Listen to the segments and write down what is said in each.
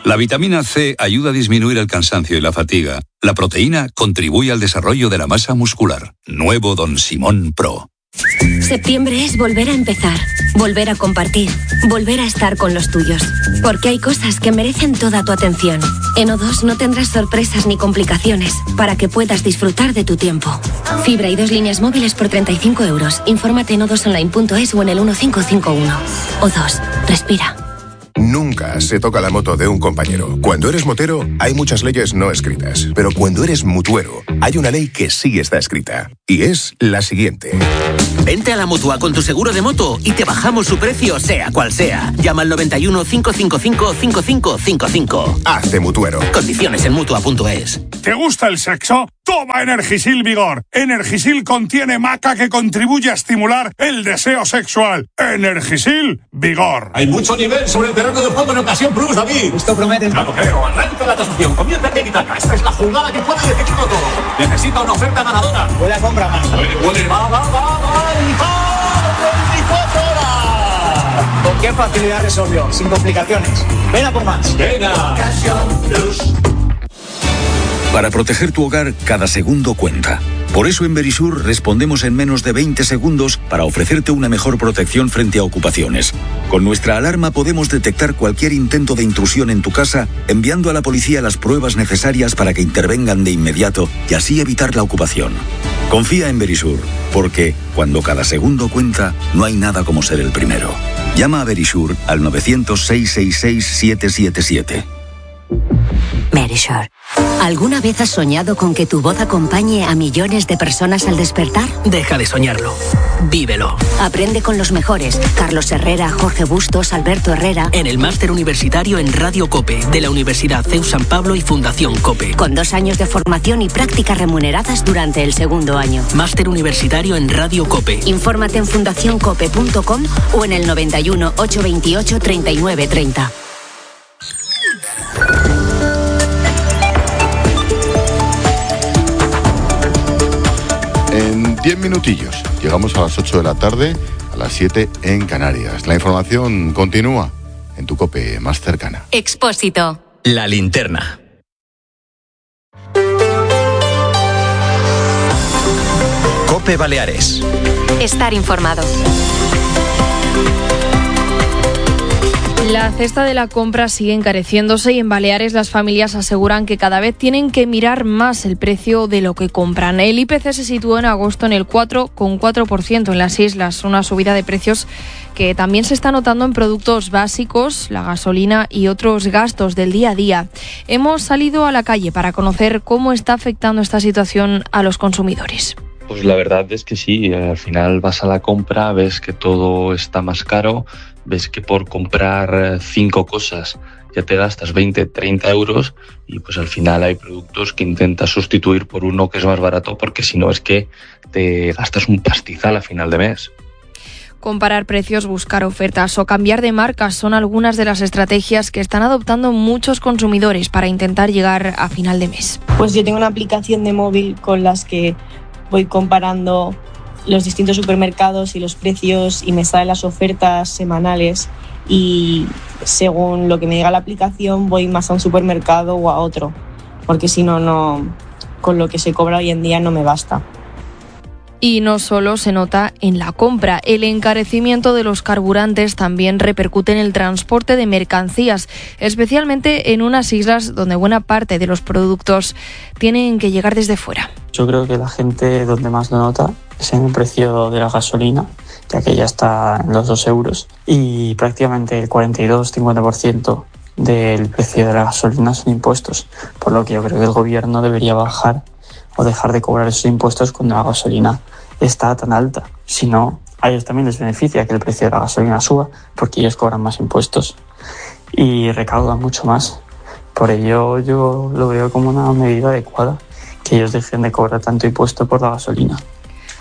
La vitamina C ayuda a disminuir el cansancio y la fatiga. La proteína contribuye al desarrollo de la masa muscular. Nuevo Don Simón Pro. Septiembre es volver a empezar, volver a compartir, volver a estar con los tuyos. Porque hay cosas que merecen toda tu atención. En O2 no tendrás sorpresas ni complicaciones para que puedas disfrutar de tu tiempo. Fibra y 2 líneas móviles por 35 euros. Infórmate en o2online.es o en el 1551. O2. Respira. Nunca se toca la moto de un compañero. Cuando eres motero, hay muchas leyes no escritas. Pero cuando eres mutuero, hay una ley que sí está escrita. Y es la siguiente. Vente a la Mutua con tu seguro de moto y te bajamos su precio, sea cual sea. Llama al 91 555 5555. Hazte mutuero. Condiciones en Mutua.es. ¿Te gusta el sexo? Toma Energisil Vigor. Energisil contiene maca que contribuye a estimular el deseo sexual. Energisil Vigor. Hay mucho nivel sobre el terreno de juego en Ocasión Plus, David. Esto promete. Ya lo creo. Arranca la tasación. Comienza en Tiki-Taka. Esta es la jugada que puede decidirlo todo. Necesita una oferta ganadora. Buena compra más. Puede. Va. 24 horas. ¿Con qué facilidad resolvió? Sin complicaciones. Ven a por más. Venga. Ocasión Plus. Para proteger tu hogar, cada segundo cuenta. Por eso en Verisur respondemos en menos de 20 segundos para ofrecerte una mejor protección frente a ocupaciones. Con nuestra alarma podemos detectar cualquier intento de intrusión en tu casa, enviando a la policía las pruebas necesarias para que intervengan de inmediato y así evitar la ocupación. Confía en Verisur, porque cuando cada segundo cuenta, no hay nada como ser el primero. Llama a Verisur al 900-666-777. Verisur. ¿Alguna vez has soñado con que tu voz acompañe a millones de personas al despertar? Deja de soñarlo. Vívelo. Aprende con los mejores. Carlos Herrera, Jorge Bustos, Alberto Herrera. En el máster universitario en Radio COPE de la Universidad CEU San Pablo y Fundación COPE. Con 2 años de formación y prácticas remuneradas durante el segundo año. Máster universitario en Radio COPE. Infórmate en fundacioncope.com o en el 91 828 3930. En 10 minutillos llegamos a las 8 de la tarde, a las 7 en Canarias. La información continúa en tu COPE más cercana. Expósito. La linterna. COPE Baleares. Estar informado. La cesta de la compra sigue encareciéndose y en Baleares las familias aseguran que cada vez tienen que mirar más el precio de lo que compran. El IPC se situó en agosto en el 4,4% en las islas, una subida de precios que también se está notando en productos básicos, la gasolina y otros gastos del día a día. Hemos salido a la calle para conocer cómo está afectando esta situación a los consumidores. Pues la verdad es que sí, al final vas a la compra, ves que todo está más caro, ves que por comprar 5 cosas ya te gastas 20, 30 euros y pues al final hay productos que intentas sustituir por uno que es más barato porque si no es que te gastas un pastizal a final de mes. Comparar precios, buscar ofertas o cambiar de marcas son algunas de las estrategias que están adoptando muchos consumidores para intentar llegar a final de mes. Pues yo tengo una aplicación de móvil con las que voy comparando los distintos supermercados y los precios y me salen las ofertas semanales y según lo que me diga la aplicación voy más a un supermercado o a otro, porque si no, con lo que se cobra hoy en día no me basta. Y no solo se nota en la compra, el encarecimiento de los carburantes también repercute en el transporte de mercancías, especialmente en unas islas donde buena parte de los productos tienen que llegar desde fuera. Yo creo que la gente donde más lo nota es en el precio de la gasolina, ya que ya está en los 2 euros y prácticamente el 42-50% del precio de la gasolina son impuestos, por lo que yo creo que el gobierno debería bajar o dejar de cobrar esos impuestos cuando la gasolina está tan alta. Si no, a ellos también les beneficia que el precio de la gasolina suba porque ellos cobran más impuestos y recaudan mucho más. Por ello yo lo veo como una medida adecuada, que ellos dejen de cobrar tanto impuesto por la gasolina.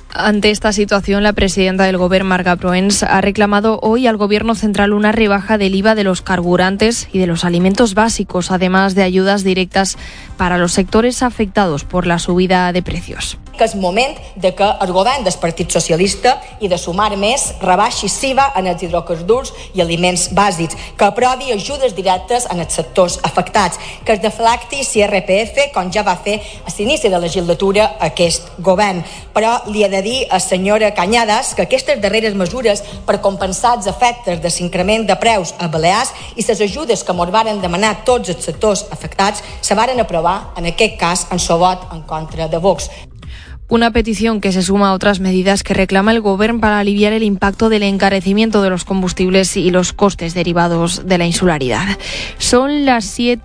Ante esta situación, la presidenta del Gobierno, Marga Proens, ha reclamado hoy al Gobierno central una rebaja del IVA de los carburantes y de los alimentos básicos, además de ayudas directas para los sectores afectados por la subida de precios. Que és moment de que el govern del Partit Socialista i de sumar més rebaixi l'IVA en els hidrocarburs i aliments bàsics, que aprovi ajudes directes en els sectors afectats, que es deflacti l'IRPF com ja va fer a l'inici de la legislatura aquest govern. Però li he de dir a la senyora Cañadas que aquestes darreres mesures per compensar els efectes de l'increment de preus a Balears i les ajudes que ens varen demanar tots els sectors afectats se varen aprovar, en aquest cas, en el vot en contra de Vox. Una petición que se suma a otras medidas que reclama el Gobierno para aliviar el impacto del encarecimiento de los combustibles y los costes derivados de la insularidad. Son las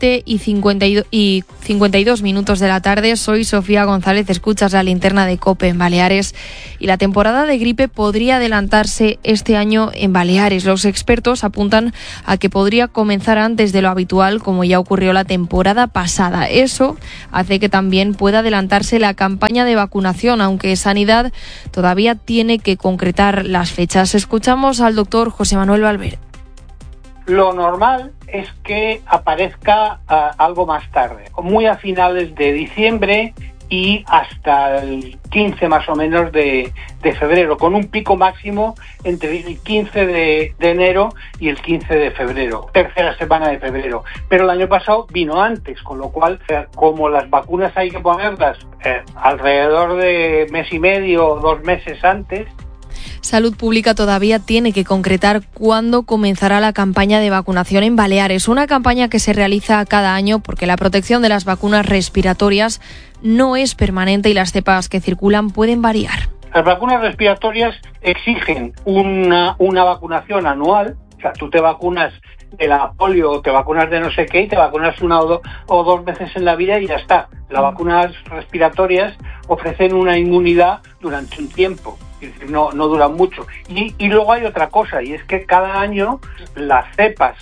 7:52 minutos de la tarde. Soy Sofía González, escuchas la linterna de COPE en Baleares. Y la temporada de gripe podría adelantarse este año en Baleares. Los expertos apuntan a que podría comenzar antes de lo habitual, como ya ocurrió la temporada pasada. Eso hace que también pueda adelantarse la campaña de vacunación, aunque Sanidad todavía tiene que concretar las fechas. Escuchamos al doctor José Manuel Valverde. Lo normal es que aparezca algo más tarde, muy a finales de diciembre y hasta el 15 más o menos de febrero, con un pico máximo entre el 15 de enero y el 15 de febrero, tercera semana de febrero. Pero el año pasado vino antes, con lo cual, como las vacunas hay que ponerlas alrededor de mes y medio o 2 meses antes, Salud Pública todavía tiene que concretar cuándo comenzará la campaña de vacunación en Baleares, una campaña que se realiza cada año porque la protección de las vacunas respiratorias no es permanente y las cepas que circulan pueden variar. Las vacunas respiratorias exigen una vacunación anual, o sea, tú te vacunas de la polio o te vacunas de no sé qué y te vacunas 1 o 2 veces en la vida y ya está. Las vacunas respiratorias ofrecen una inmunidad durante un tiempo. Es decir, no duran mucho. Y luego hay otra cosa, y es que cada año las cepas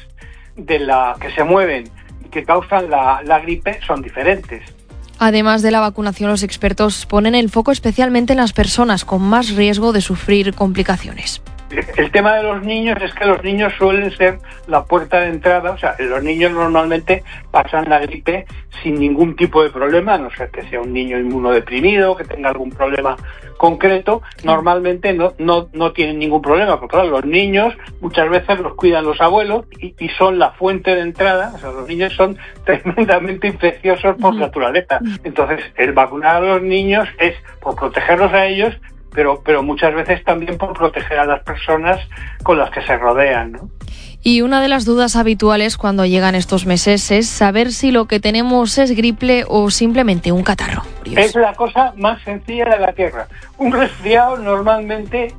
que se mueven y que causan la gripe son diferentes. Además de la vacunación, los expertos ponen el foco especialmente en las personas con más riesgo de sufrir complicaciones. El tema de los niños es que los niños suelen ser la puerta de entrada, o sea, los niños normalmente pasan la gripe sin ningún tipo de problema, a no ser que sea un niño inmunodeprimido, que tenga algún problema concreto, normalmente no tienen ningún problema, porque claro, los niños muchas veces los cuidan los abuelos y son la fuente de entrada, o sea, los niños son tremendamente infecciosos por naturaleza. Entonces, el vacunar a los niños es por protegerlos a ellos, pero muchas veces también por proteger a las personas con las que se rodean, ¿no? Y una de las dudas habituales cuando llegan estos meses es saber si lo que tenemos es gripe o simplemente un catarro. Es la cosa más sencilla de la tierra. Un resfriado normalmente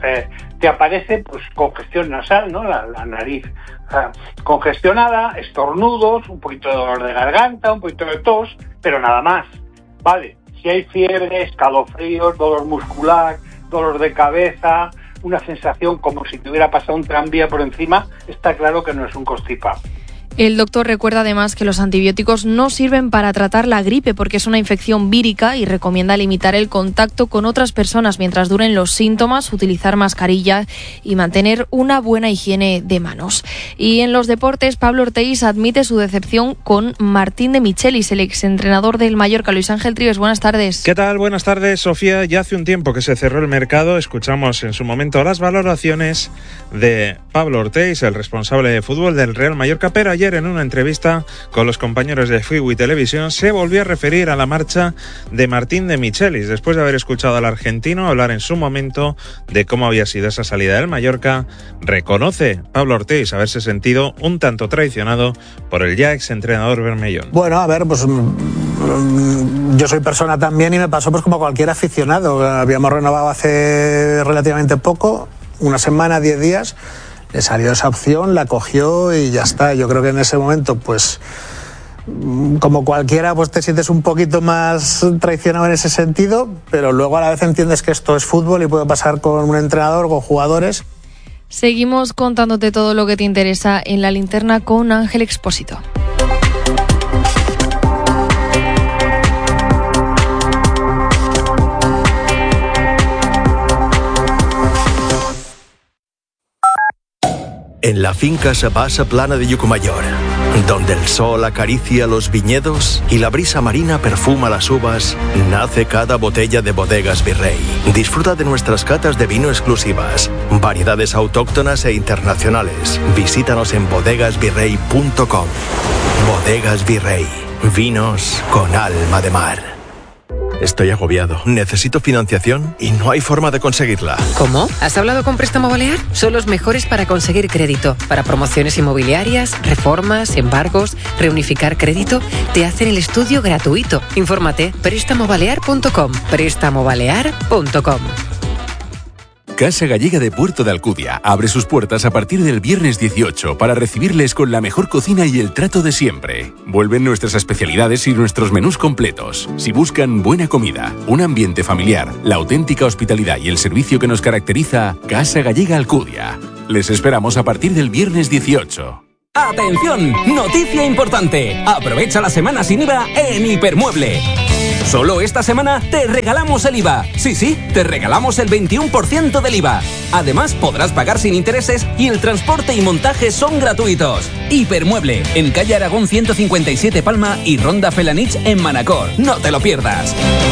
te aparece congestión nasal, ¿no? La nariz congestionada, estornudos, un poquito de dolor de garganta, un poquito de tos, pero nada más, ¿vale? Si hay fiebre, escalofríos, dolor muscular, dolor de cabeza, una sensación como si te hubiera pasado un tranvía por encima, está claro que no es un constipado. El doctor recuerda además que los antibióticos no sirven para tratar la gripe porque es una infección vírica y recomienda limitar el contacto con otras personas mientras duren los síntomas, utilizar mascarilla y mantener una buena higiene de manos. Y en los deportes, Pablo Orteiz admite su decepción con Martín de Michelis, el exentrenador del Mallorca. Luis Ángel Trives, buenas tardes. ¿Qué tal? Buenas tardes, Sofía. Ya hace un tiempo que se cerró el mercado. Escuchamos en su momento las valoraciones de Pablo Orteiz, el responsable de fútbol del Real Mallorca, pero ayer en una entrevista con los compañeros de Freeway Televisión se volvió a referir a la marcha de Martín de Michelis, después de haber escuchado al argentino hablar en su momento de cómo había sido esa salida del Mallorca. Reconoce Pablo Orteiz haberse sentido un tanto traicionado por el ya exentrenador bermellón. Bueno, a ver, pues yo soy persona también y me pasó pues como cualquier aficionado. Habíamos renovado hace relativamente poco, 1 semana, 10 días. Le salió esa opción, la cogió y ya está. Yo creo que en ese momento, pues, como cualquiera, pues te sientes un poquito más traicionado en ese sentido, pero luego a la vez entiendes que esto es fútbol y puede pasar con un entrenador, con jugadores. Seguimos contándote todo lo que te interesa en La Linterna con Ángel Expósito. en la finca Sabasa Plana de Llucmajor, donde el sol acaricia los viñedos y la brisa marina perfuma las uvas, nace cada botella de Bodegas Virrey. Disfruta de nuestras catas de vino exclusivas, variedades autóctonas e internacionales. Visítanos en bodegasvirrey.com. Bodegas Virrey, vinos con alma de mar. Estoy agobiado. Necesito financiación y no hay forma de conseguirla. ¿Cómo? ¿Has hablado con Préstamo Balear? Son los mejores para conseguir crédito. Para promociones inmobiliarias, reformas, embargos, reunificar crédito. Te hacen el estudio gratuito. Infórmate. Prestamobalear.com. Prestamobalear.com. Casa Gallega de Puerto de Alcudia abre sus puertas a partir del viernes 18 para recibirles con la mejor cocina y el trato de siempre. Vuelven nuestras especialidades y nuestros menús completos. Si buscan buena comida, un ambiente familiar, la auténtica hospitalidad y el servicio que nos caracteriza, Casa Gallega Alcudia. Les esperamos a partir del viernes 18. ¡Atención! ¡Noticia importante! Aprovecha la semana sin IVA en Hipermueble. Solo esta semana te regalamos el IVA. Sí, te regalamos el 21% del IVA. Además, podrás pagar sin intereses y el transporte y montaje son gratuitos. Hipermueble, en calle Aragón 157 Palma y Ronda Felanich en Manacor. No te lo pierdas.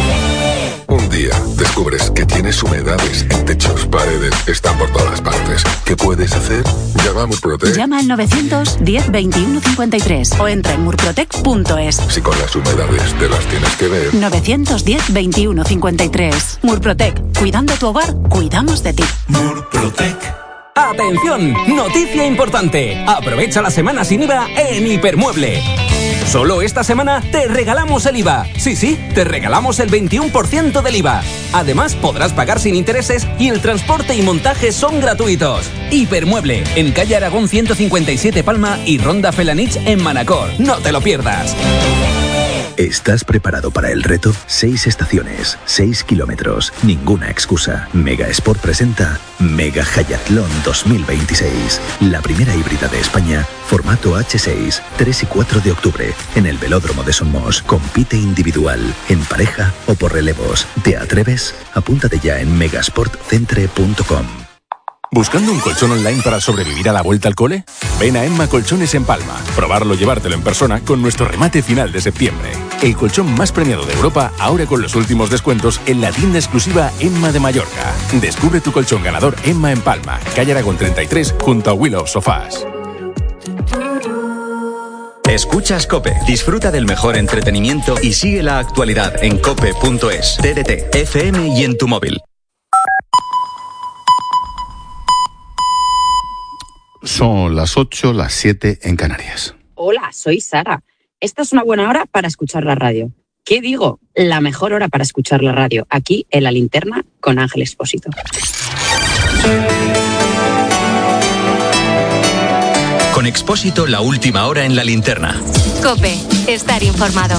Un día descubres que tienes humedades en techos, paredes, están por todas partes. ¿Qué puedes hacer? Llama a Murprotec. Llama al 910 21 53 o entra en murprotec.es. Si con las humedades te las tienes que ver. 910 21 53. Murprotec. Cuidando tu hogar, cuidamos de ti. Murprotec. ¡Atención! ¡Noticia importante! Aprovecha la semana sin IVA en Hipermueble. Solo esta semana te regalamos el IVA. Sí, te regalamos el 21% del IVA. Además, podrás pagar sin intereses y el transporte y montaje son gratuitos. Hipermueble, en calle Aragón 157 Palma y Ronda Felanich en Manacor. No te lo pierdas. ¿Estás preparado para el reto? 6 estaciones, 6 kilómetros, ninguna excusa. Mega Sport presenta Mega Hayatlón 2026. La primera híbrida de España, formato H6, 3 y 4 de octubre, en el Velódromo de Somos. Compite individual, en pareja o por relevos. ¿Te atreves? Apúntate ya en megasportcentre.com. ¿Buscando un colchón online para sobrevivir a la vuelta al cole? Ven a Emma Colchones en Palma. Probarlo y llevártelo en persona con nuestro remate final de septiembre. El colchón más premiado de Europa, ahora con los últimos descuentos en la tienda exclusiva Emma de Mallorca. Descubre tu colchón ganador Emma en Palma, calle Aragón 33, junto a Willow Sofás. Escuchas COPE. Disfruta del mejor entretenimiento y sigue la actualidad en cope.es, TDT, FM y en tu móvil. Son las 8, las 7 en Canarias. Hola, soy Sara. Esta es una buena hora para escuchar la radio. ¿Qué digo? La mejor hora para escuchar la radio. Aquí en La Linterna con Ángel Expósito. Con Expósito, la última hora en La Linterna. COPE. Estar informado.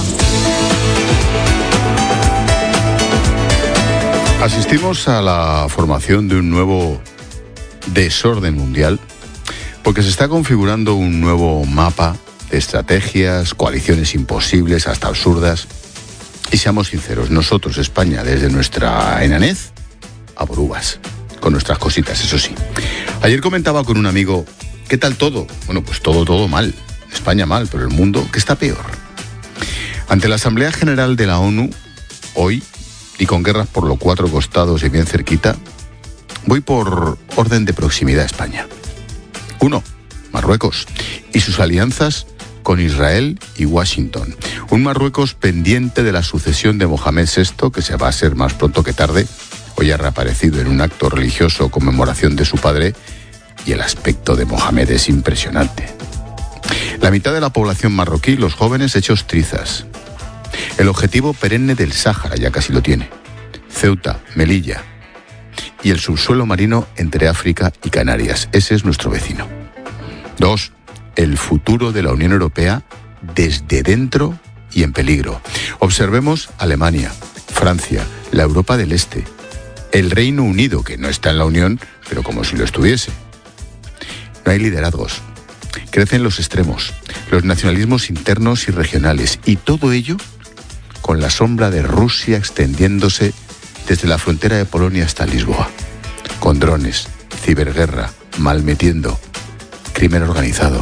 Asistimos a la formación de un nuevo desorden mundial, porque se está configurando un nuevo mapa de estrategias, coaliciones imposibles, hasta absurdas. Y seamos sinceros, nosotros, España, desde nuestra enanez, a por uvas, con nuestras cositas, eso sí. Ayer comentaba con un amigo, ¿qué tal todo? Bueno, pues todo mal. España mal, pero el mundo, ¿qué está peor? Ante la Asamblea General de la ONU, hoy, y con guerras por los 4 costados y bien cerquita, voy por orden de proximidad a España. 1. Marruecos y sus alianzas con Israel y Washington. Un Marruecos pendiente de la sucesión de Mohamed VI, que se va a ser más pronto que tarde. Hoy ha reaparecido en un acto religioso conmemoración de su padre y el aspecto de Mohamed es impresionante. La mitad de la población marroquí, los jóvenes hechos trizas. El objetivo perenne del Sáhara ya casi lo tiene. Ceuta, Melilla. Y el subsuelo marino entre África y Canarias. Ese es nuestro vecino. 2. El futuro de la Unión Europea desde dentro y en peligro. Observemos Alemania, Francia, la Europa del Este, el Reino Unido, que no está en la Unión, pero como si lo estuviese. No hay liderazgos. Crecen los extremos, los nacionalismos internos y regionales, y todo ello con la sombra de Rusia extendiéndose desde la frontera de Polonia hasta Lisboa, con drones, ciberguerra, malmetiendo. crimen organizado.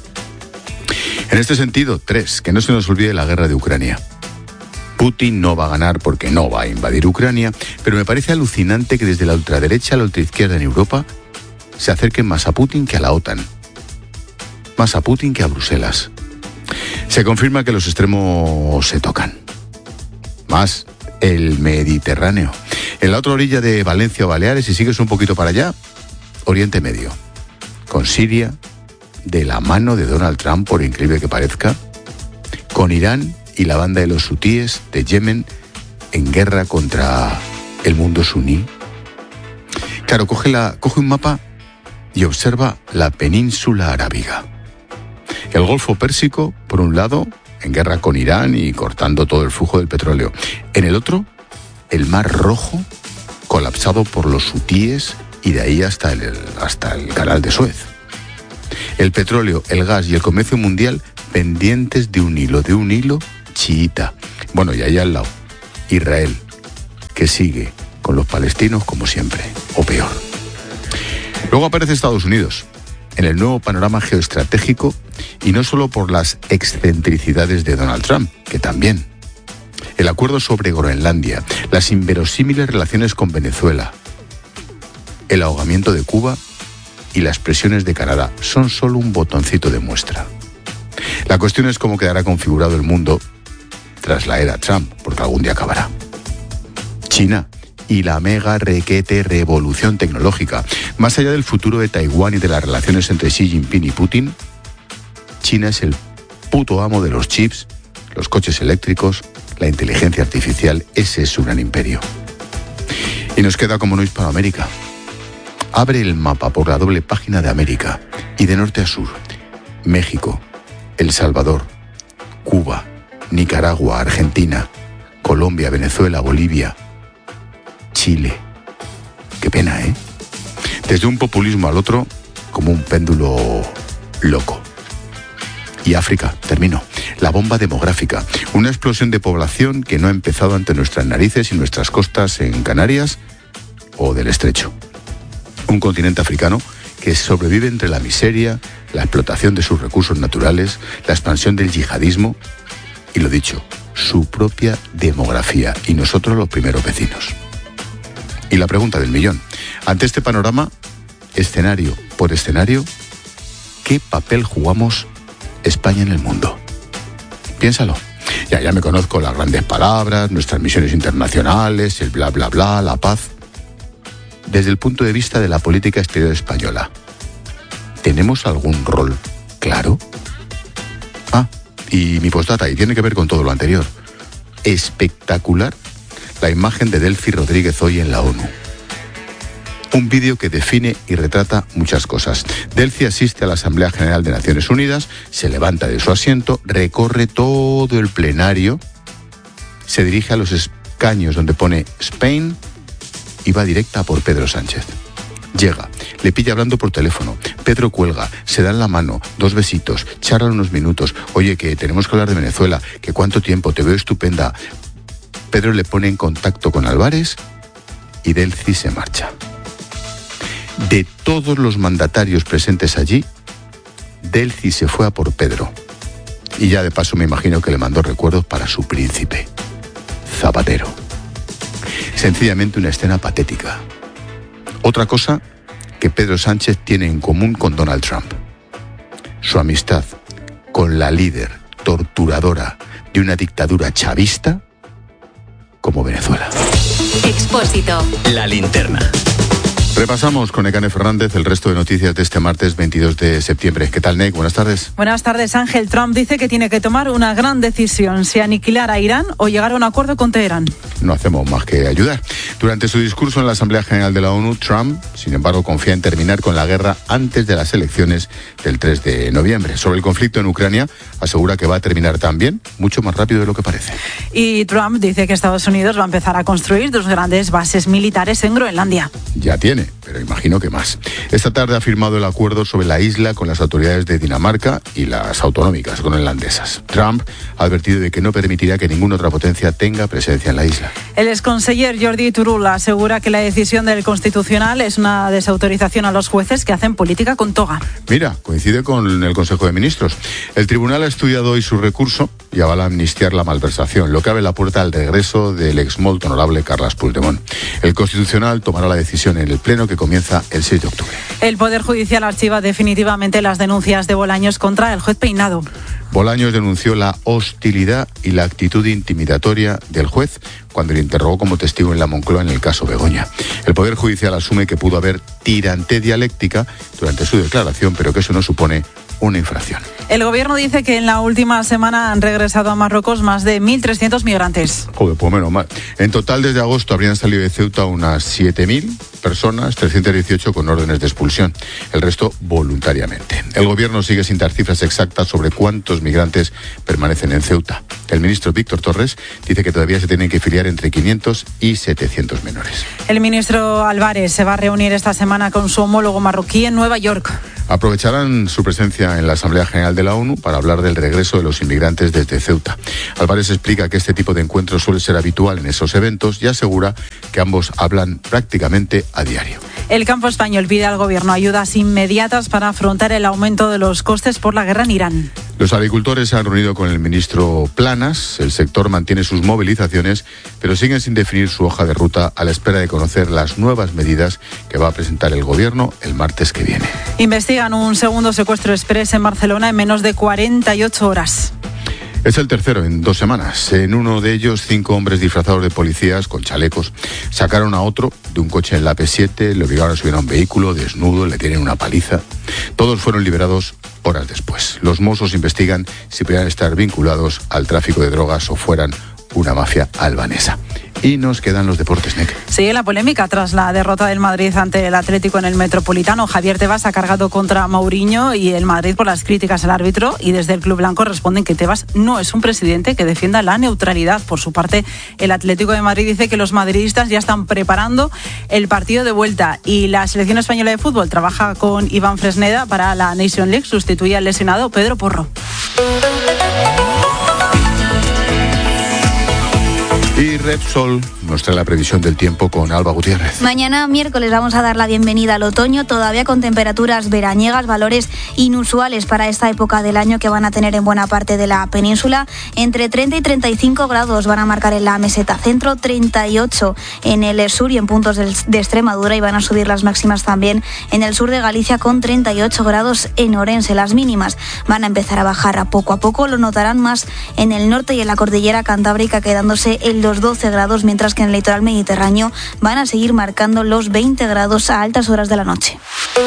En este sentido, 3, que no se nos olvide la guerra de Ucrania. Putin no va a ganar porque no va a invadir Ucrania, pero me parece alucinante que desde la ultraderecha a la ultraizquierda en Europa se acerquen más a Putin que a la OTAN, más a Putin que a Bruselas. Se confirma que los extremos se tocan. Más el Mediterráneo. En la otra orilla de Valencia o Baleares, si sigues un poquito para allá, Oriente Medio. Con Siria, de la mano de Donald Trump, por increíble que parezca. Con Irán y la banda de los hutíes de Yemen en guerra contra el mundo suní. Claro, coge un mapa y observa la península arábiga. El Golfo Pérsico, por un lado, en guerra con Irán y cortando todo el flujo del petróleo. En el otro, el Mar Rojo, colapsado por los hutíes y de ahí hasta el canal de Suez. El petróleo, el gas y el comercio mundial pendientes de un hilo chiita. Bueno, y ahí al lado, Israel, que sigue con los palestinos como siempre, o peor. Luego aparece Estados Unidos, en el nuevo panorama geoestratégico, y no solo por las excentricidades de Donald Trump, que también. El acuerdo sobre Groenlandia, las inverosímiles relaciones con Venezuela, el ahogamiento de Cuba y las presiones de Canadá son solo un botoncito de muestra. La cuestión es cómo quedará configurado el mundo tras la era Trump, porque algún día acabará. China y la mega requete revolución tecnológica. Más allá del futuro de Taiwán y de las relaciones entre Xi Jinping y Putin, China es el puto amo de los chips, los coches eléctricos, la inteligencia artificial. Ese es su gran imperio. Y nos queda como no Hispanoamérica. Abre el mapa por la doble página de América y de norte a sur. México, El Salvador, Cuba, Nicaragua, Argentina, Colombia, Venezuela, Bolivia, Chile. Qué pena, ¿eh? Desde un populismo al otro, como un péndulo loco. Y África, termino. La bomba demográfica. Una explosión de población que no ha empezado ante nuestras narices y nuestras costas en Canarias o del Estrecho. Un continente africano que sobrevive entre la miseria, la explotación de sus recursos naturales, la expansión del yihadismo y, lo dicho, su propia demografía, y nosotros los primeros vecinos. Y la pregunta del millón. Ante este panorama, escenario por escenario, ¿qué papel jugamos España en el mundo? Piénsalo. Ya me conozco las grandes palabras, nuestras misiones internacionales, el bla bla bla, la paz. Desde el punto de vista de la política exterior española, ¿tenemos algún rol claro? Y mi postdata, y tiene que ver con todo lo anterior. Espectacular la imagen de Delcy Rodríguez hoy en la ONU. Un vídeo que define y retrata muchas cosas. Delcy asiste a la Asamblea General de Naciones Unidas, se levanta de su asiento, recorre todo el plenario, se dirige a los escaños donde pone Spain y va directa por Pedro Sánchez. Llega, le pilla hablando por teléfono, Pedro cuelga, se dan la mano, 2 besitos, charlan unos minutos. Oye, que tenemos que hablar de Venezuela, que cuánto tiempo, te veo estupenda. Pedro le pone en contacto con Álvarez y Delcy se marcha. De todos los mandatarios presentes allí, Delcy se fue a por Pedro. Y ya de paso me imagino que le mandó recuerdos para su príncipe, Zapatero. Sencillamente una escena patética. Otra cosa que Pedro Sánchez tiene en común con Donald Trump: su amistad con la líder torturadora de una dictadura chavista como Venezuela. Expósito. La linterna. Repasamos con Nekane Fernández el resto de noticias de este martes 22 de septiembre. ¿Qué tal, Nek? Buenas tardes. Buenas tardes, Ángel. Trump dice que tiene que tomar una gran decisión: si aniquilar a Irán o llegar a un acuerdo con Teherán. No hacemos más que ayudar. Durante su discurso en la Asamblea General de la ONU, Trump, sin embargo, confía en terminar con la guerra antes de las elecciones del 3 de noviembre. Sobre el conflicto en Ucrania, asegura que va a terminar también mucho más rápido de lo que parece. Y Trump dice que Estados Unidos va a empezar a construir 2 grandes bases militares en Groenlandia. Ya tiene. pero imagino que más. Esta tarde ha firmado el acuerdo sobre la isla con las autoridades de Dinamarca y las autonómicas groenlandesas. Trump ha advertido de que no permitirá que ninguna otra potencia tenga presencia en la isla. El exconseller Jordi Turull asegura que la decisión del Constitucional es una desautorización a los jueces que hacen política con toga. Mira, coincide con el Consejo de Ministros. El tribunal ha estudiado hoy su recurso y avala amnistiar la malversación, lo que abre la puerta al regreso del ex molt honorable Carles Puigdemont. El Constitucional tomará la decisión en el pleno que comienza el 6 de octubre. El Poder Judicial archiva definitivamente las denuncias de Bolaños contra el juez Peinado. Bolaños denunció la hostilidad y la actitud intimidatoria del juez cuando le interrogó como testigo en la Moncloa en el caso Begoña. El Poder Judicial asume que pudo haber tirantez dialéctica durante su declaración, pero que eso no supone una infracción. El gobierno dice que en la última semana han regresado a Marruecos más de 1.300 migrantes. Joder, pues menos mal. En total, desde agosto habrían salido de Ceuta unas 7.000 personas, 318 con órdenes de expulsión. El resto voluntariamente. El gobierno sigue sin dar cifras exactas sobre cuántos migrantes permanecen en Ceuta. El ministro Víctor Torres dice que todavía se tienen que filiar entre 500 y 700 menores. El ministro Álvarez se va a reunir esta semana con su homólogo marroquí en Nueva York. Aprovecharán su presencia en la Asamblea General de la ONU para hablar del regreso de los inmigrantes desde Ceuta. Álvarez explica que este tipo de encuentros suele ser habitual en esos eventos y asegura que ambos hablan prácticamente a diario. El campo español pide al gobierno ayudas inmediatas para afrontar el aumento de los costes por la guerra en Irán. Los agricultores se han reunido con el ministro Planas. El sector mantiene sus movilizaciones, pero siguen sin definir su hoja de ruta a la espera de conocer las nuevas medidas que va a presentar el gobierno el martes que viene. Investigan un segundo secuestro exprés en Barcelona en menos de 48 horas. Es el tercero en 2 semanas. En uno de ellos, 5 hombres disfrazados de policías con chalecos sacaron a otro de un coche en la P7, le obligaron a subir a un vehículo desnudo, le tienen una paliza. Todos fueron liberados horas después. Los Mossos investigan si podrían estar vinculados al tráfico de drogas o fueran una mafia albanesa. Y nos quedan los deportes, NEC. Sigue la polémica tras la derrota del Madrid ante el Atlético en el Metropolitano. Javier Tebas ha cargado contra Mourinho y el Madrid por las críticas al árbitro, y desde el Club Blanco responden que Tebas no es un presidente que defienda la neutralidad. Por su parte, el Atlético de Madrid dice que los madridistas ya están preparando el partido de vuelta, y la selección española de fútbol trabaja con Iván Fresneda para la Nation League. Sustituye al lesionado Pedro Porro. Y Repsol nos trae la previsión del tiempo con Alba Gutiérrez. Mañana miércoles vamos a dar la bienvenida al otoño, todavía con temperaturas veraniegas, valores inusuales para esta época del año que van a tener en buena parte de la península. Entre 30 y 35 grados van a marcar en la meseta centro, 38 en el sur y en puntos de Extremadura, y van a subir las máximas también en el sur de Galicia con 38 grados en Orense. Las mínimas van a empezar a bajar a poco, lo notarán más en el norte y en la cordillera cantábrica, quedándose en los 12 grados, mientras que en el litoral mediterráneo van a seguir marcando los 20 grados a altas horas de la noche.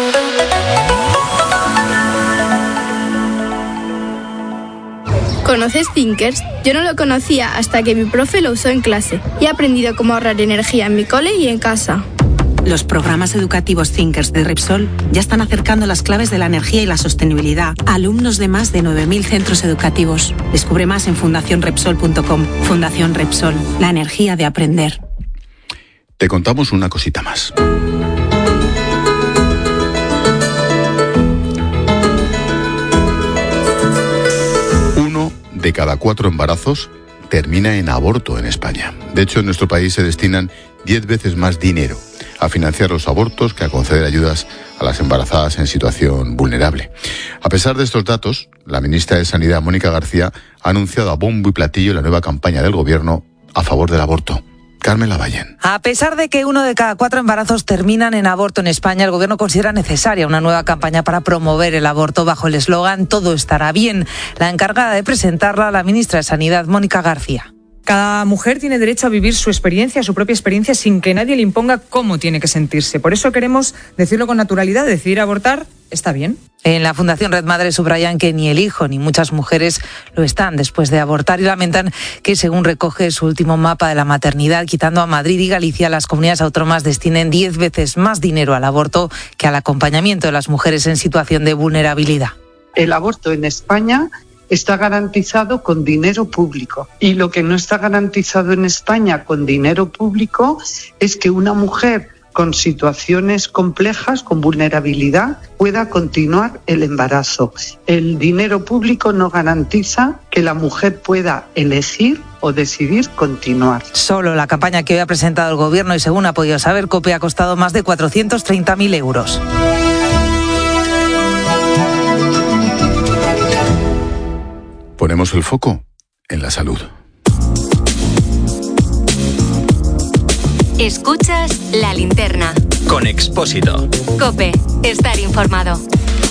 ¿Conoces Thinkers? Yo no lo conocía hasta que mi profe lo usó en clase y he aprendido cómo ahorrar energía en mi cole y en casa. Los programas educativos Thinkers de Repsol ya están acercando las claves de la energía y la sostenibilidad a alumnos de más de 9.000 centros educativos. Descubre más en fundacionrepsol.com. Fundación Repsol, la energía de aprender. Te contamos una cosita más. Uno de cada 4 embarazos termina en aborto en España. De hecho, en nuestro país se destinan 10 veces más dinero a financiar los abortos que a conceder ayudas a las embarazadas en situación vulnerable. A pesar de estos datos, la ministra de Sanidad, Mónica García, ha anunciado a bombo y platillo la nueva campaña del gobierno a favor del aborto. Carmen Lavallén. A pesar de que 1 de cada 4 embarazos terminan en aborto en España, el gobierno considera necesaria una nueva campaña para promover el aborto bajo el eslogan "Todo estará bien". La encargada de presentarla, la ministra de Sanidad, Mónica García. Cada mujer tiene derecho a vivir su experiencia, su propia experiencia, sin que nadie le imponga cómo tiene que sentirse. Por eso queremos decirlo con naturalidad: decidir abortar está bien. En la Fundación Red Madre subrayan que ni el hijo ni muchas mujeres lo están después de abortar, y lamentan que, según recoge su último mapa de la maternidad, quitando a Madrid y Galicia, las comunidades autónomas destinen 10 veces más dinero al aborto que al acompañamiento de las mujeres en situación de vulnerabilidad. El aborto en España está garantizado con dinero público, y lo que no está garantizado en España con dinero público es que una mujer con situaciones complejas, con vulnerabilidad, pueda continuar el embarazo. El dinero público no garantiza que la mujer pueda elegir o decidir continuar. Solo la campaña que hoy ha presentado el Gobierno y según ha podido saber COPE ha costado más de 430.000 euros. Ponemos el foco en la salud. Escuchas La Linterna. Con Expósito. COPE. Estar informado.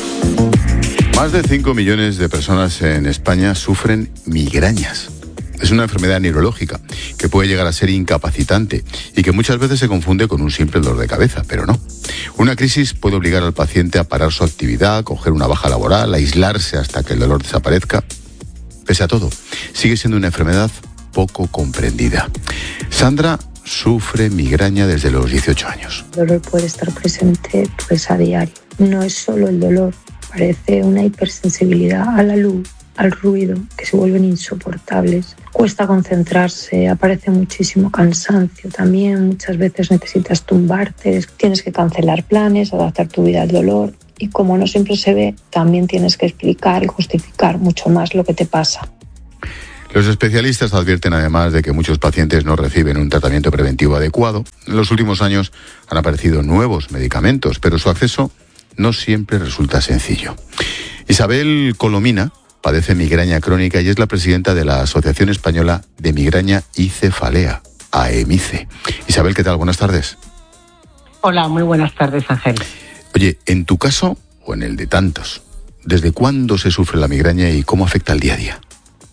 Más de 5 millones de personas en España sufren migrañas. Es una enfermedad neurológica que puede llegar a ser incapacitante y que muchas veces se confunde con un simple dolor de cabeza, pero no. Una crisis puede obligar al paciente a parar su actividad, coger una baja laboral, aislarse hasta que el dolor desaparezca. Pese a todo, sigue siendo una enfermedad poco comprendida. Sandra sufre migraña desde los 18 años. El dolor puede estar presente a diario. No es solo el dolor, parece una hipersensibilidad a la luz, al ruido, que se vuelven insoportables. Cuesta concentrarse, aparece muchísimo cansancio también, muchas veces necesitas tumbarte, tienes que cancelar planes, adaptar tu vida al dolor y como no siempre se ve, también tienes que explicar y justificar mucho más lo que te pasa. Los especialistas advierten además de que muchos pacientes no reciben un tratamiento preventivo adecuado. En los últimos años han aparecido nuevos medicamentos, pero su acceso no siempre resulta sencillo. Isabel Colomina padece migraña crónica y es la presidenta de la Asociación Española de Migraña y Cefalea, AEMICE. Isabel, ¿qué tal? Buenas tardes. Hola, muy buenas tardes, Ángel. Oye, en tu caso, o en el de tantos, ¿desde cuándo se sufre la migraña y cómo afecta al día a día?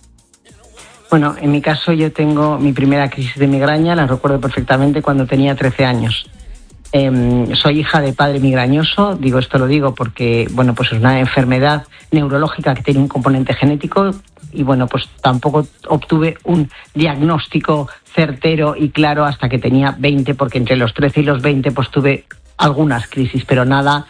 Bueno, en mi caso yo tengo mi primera crisis de migraña, la recuerdo perfectamente cuando tenía 13 años. Soy hija de padre migrañoso, lo digo porque, bueno, pues es una enfermedad neurológica que tiene un componente genético y, bueno, pues tampoco obtuve un diagnóstico certero y claro hasta que tenía 20, porque entre los 13 y los 20 pues tuve algunas crisis, pero nada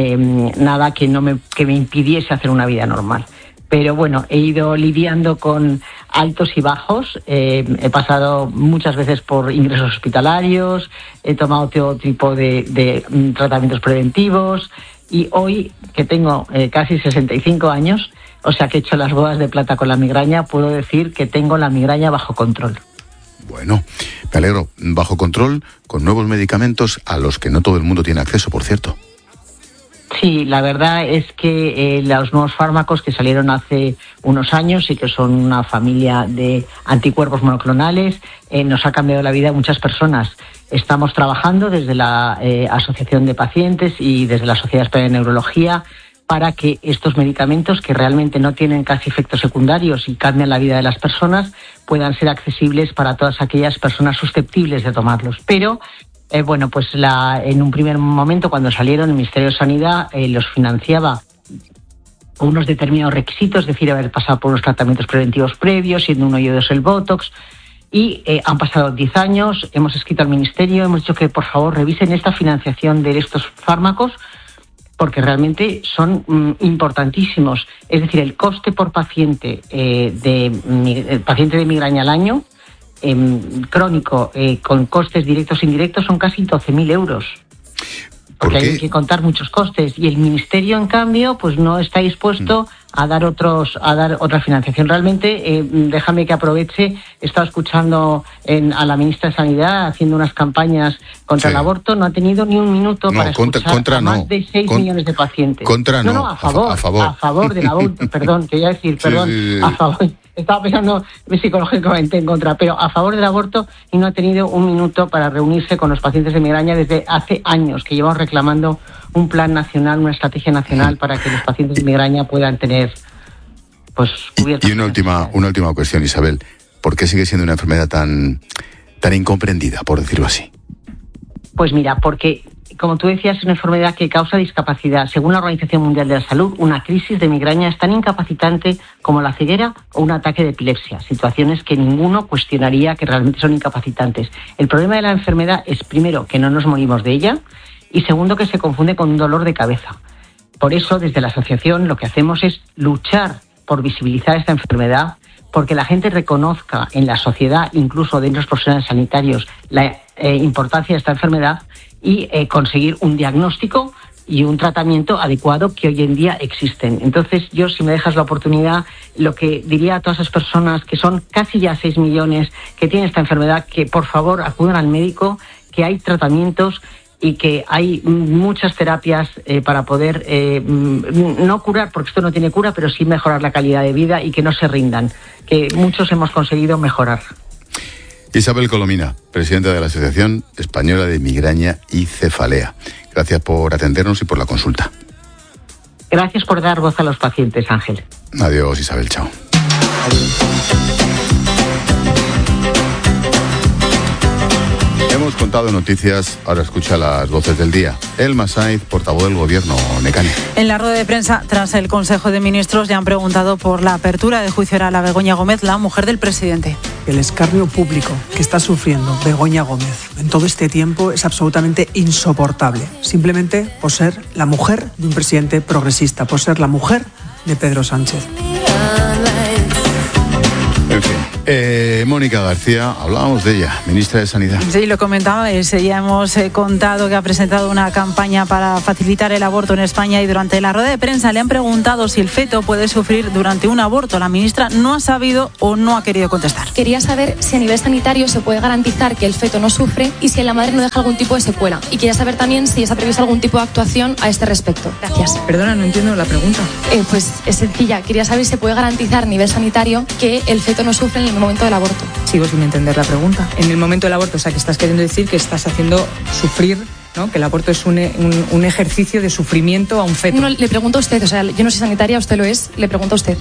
que me impidiese hacer una vida normal. Pero bueno, he ido lidiando con altos y bajos, he pasado muchas veces por ingresos hospitalarios, he tomado todo tipo de tratamientos preventivos y hoy, que tengo casi 65 años, o sea que he hecho las bodas de plata con la migraña, puedo decir que tengo la migraña bajo control. Bueno, me alegro. Bajo control, con nuevos medicamentos a los que no todo el mundo tiene acceso, por cierto. Sí, la verdad es que los nuevos fármacos que salieron hace unos años y que son una familia de anticuerpos monoclonales nos ha cambiado la vida a muchas personas. Estamos trabajando desde la Asociación de Pacientes y desde la Sociedad Española de Neurología para que estos medicamentos, que realmente no tienen casi efectos secundarios y cambian la vida de las personas, puedan ser accesibles para todas aquellas personas susceptibles de tomarlos. Pero bueno, pues en un primer momento, cuando salieron, el Ministerio de Sanidad los financiaba con unos determinados requisitos, es decir, haber pasado por unos tratamientos preventivos previos, siendo uno y dos el Botox, y han pasado 10 años, hemos escrito al Ministerio, hemos dicho que por favor revisen esta financiación de estos fármacos, porque realmente son importantísimos. Es decir, el coste por paciente paciente de migraña al año, crónico, con costes directos e indirectos, son casi 12.000 euros. Porque hay que contar muchos costes. Y el Ministerio, en cambio, pues no está dispuesto a dar otra financiación. Realmente, déjame que aproveche, he estado escuchando a la ministra de Sanidad haciendo unas campañas contra el aborto, no ha tenido ni un minuto para escuchar a más de 6 millones de pacientes. A favor del aborto, perdón, quería decir, a favor. Estaba pensando psicológicamente en contra, pero a favor del aborto, y no ha tenido un minuto para reunirse con los pacientes de migraña desde hace años que llevamos reclamando un plan nacional, una estrategia nacional para que los pacientes de migraña puedan tener cubiertos. Y una última cuestión, Isabel. ¿Por qué sigue siendo una enfermedad tan incomprendida, por decirlo así? Pues mira, porque, como tú decías, es una enfermedad que causa discapacidad. Según la Organización Mundial de la Salud, una crisis de migraña es tan incapacitante como la ceguera o un ataque de epilepsia, situaciones que ninguno cuestionaría que realmente son incapacitantes. El problema de la enfermedad es, primero, que no nos morimos de ella, y segundo, que se confunde con un dolor de cabeza. Por eso, desde la asociación, lo que hacemos es luchar por visibilizar esta enfermedad, porque la gente reconozca en la sociedad, incluso dentro de los profesionales sanitarios, la importancia de esta enfermedad, y conseguir un diagnóstico y un tratamiento adecuado que hoy en día existen. Entonces, yo, si me dejas la oportunidad, lo que diría a todas esas personas, que son casi ya 6 millones que tienen esta enfermedad, que por favor acudan al médico, que hay tratamientos y que hay muchas terapias para poder no curar, porque esto no tiene cura, pero sí mejorar la calidad de vida, y que no se rindan, que muchos hemos conseguido mejorar. Isabel Colomina, presidenta de la Asociación Española de Migraña y Cefalea. Gracias por atendernos y por la consulta. Gracias por dar voz a los pacientes, Ángel. Adiós, Isabel, chao. Hemos contado noticias, ahora escucha las voces del día. Elma Sainz, portavoz del Gobierno, Necane. En la rueda de prensa, tras el Consejo de Ministros, ya han preguntado por la apertura de juicio oral a Begoña Gómez, la mujer del presidente. El escarnio público que está sufriendo Begoña Gómez en todo este tiempo es absolutamente insoportable, simplemente por ser la mujer de un presidente progresista, por ser la mujer de Pedro Sánchez. En fin, Mónica García, hablábamos de ella, ministra de Sanidad. Sí, lo comentaba, ya hemos contado que ha presentado una campaña para facilitar el aborto en España, y durante la rueda de prensa le han preguntado si el feto puede sufrir durante un aborto. La ministra no ha sabido o no ha querido contestar. Quería saber si a nivel sanitario se puede garantizar que el feto no sufre y si la madre no deja algún tipo de secuela. Y quería saber también si está previsto algún tipo de actuación a este respecto. Gracias. Perdona, no entiendo la pregunta. Pues es sencilla. Quería saber si se puede garantizar a nivel sanitario que el feto no sufre en el momento del aborto. Sigo sin entender la pregunta. En el momento del aborto, o sea, que estás queriendo decir que estás haciendo sufrir, ¿no? Que el aborto es un ejercicio de sufrimiento a un feto. No, le pregunto a usted, o sea, yo no soy sanitaria, usted lo es, le pregunto a usted.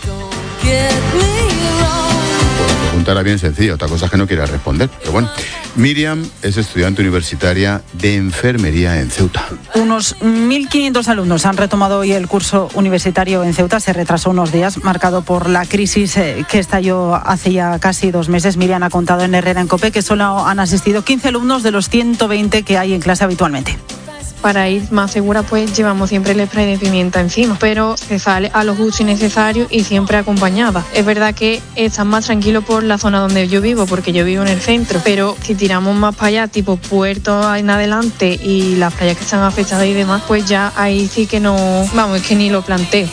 La pregunta era bien sencilla, otra cosa es que no quiera responder, pero bueno. Miriam es estudiante universitaria de enfermería en Ceuta. Unos 1.500 alumnos han retomado hoy el curso universitario en Ceuta. Se retrasó unos días, marcado por la crisis que estalló hace ya casi 2 meses. Miriam ha contado en Herrera en COPE que solo han asistido 15 alumnos de los 120 que hay en clase habitualmente. Para ir más segura, pues llevamos siempre el spray de pimienta encima, pero se sale a lo justo y necesario y siempre acompañada. Es verdad que están más tranquilos por la zona donde yo vivo, porque yo vivo en el centro, pero si tiramos más para allá, tipo Puerto en adelante y las playas que están afectadas y demás, pues ya ahí sí que no, vamos, es que ni lo planteo.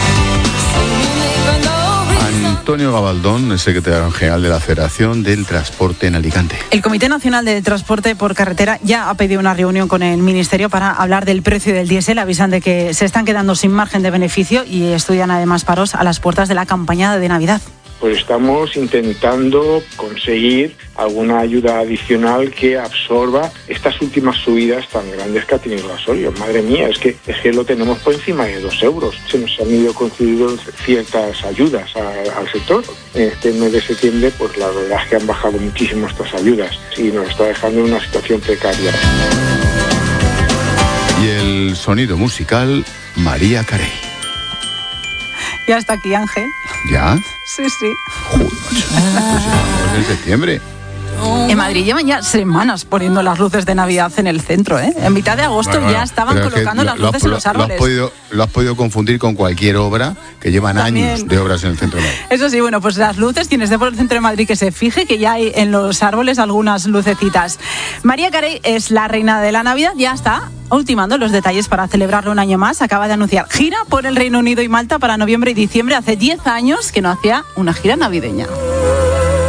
Antonio Gabaldón es secretario general de la Federación del Transporte en Alicante. El Comité Nacional de Transporte por Carretera ya ha pedido una reunión con el Ministerio para hablar del precio del diésel. Avisan de que se están quedando sin margen de beneficio y estudian además paros a las puertas de la campaña de Navidad. Pues estamos intentando conseguir alguna ayuda adicional que absorba estas últimas subidas tan grandes que ha tenido el gasolio. Madre mía, es que lo tenemos por encima de 2 euros. Se nos han ido concediendo ciertas ayudas al sector. En este mes de septiembre, pues la verdad es que han bajado muchísimo estas ayudas y nos está dejando en una situación precaria. Y el sonido musical, María Carey. Ya está aquí, Ángel. ¿Ya? Sí, sí. Joder, macho. En septiembre. En Madrid llevan ya semanas poniendo las luces de Navidad en el centro, ¿eh? En mitad de agosto ya estaban colocando las luces en los árboles. Lo has podido confundir con cualquier obra, que llevan También. años de obras en el centro de Madrid. Eso sí, bueno, pues las luces, quien esté por el centro de Madrid que se fije que ya hay en los árboles algunas lucecitas. María Carey es la reina de la Navidad, ya está ultimando los detalles para celebrarlo un año más. Acaba de anunciar gira por el Reino Unido y Malta para noviembre y diciembre. Hace 10 años que no hacía una gira navideña.